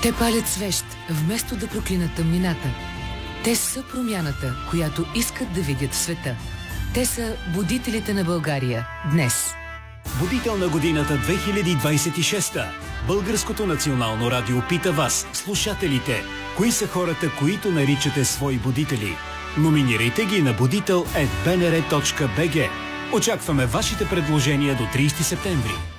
Те палят свещ, вместо да проклинат тъмнината. Те са промяната, която искат да видят в света. Те са будителите на България днес. Будител на годината 2026. Българското национално радио пита вас, слушателите, кои са хората, които наричате свои будители. Номинирайте ги на budител@bnr.bg. Очакваме вашите предложения до 30 септември.